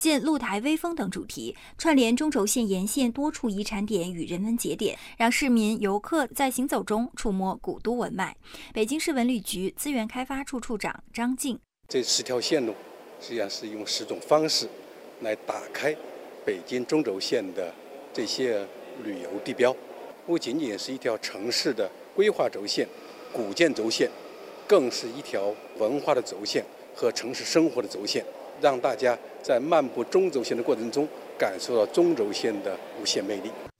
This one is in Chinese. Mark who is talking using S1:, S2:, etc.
S1: 建露台微风等主题，串联中轴线沿线多处遗产点与人文节点，让市民游客在行走中触摸古都文脉。北京市文旅局资源开发处处长张静：
S2: 这10条线路实际上是用10种方式来打开北京中轴线的这些旅游地标，不仅仅是一条城市的规划轴线、古建轴线，更是一条文化的轴线和城市生活的轴线，让大家在漫步中轴线的过程中感受到中轴线的无限魅力。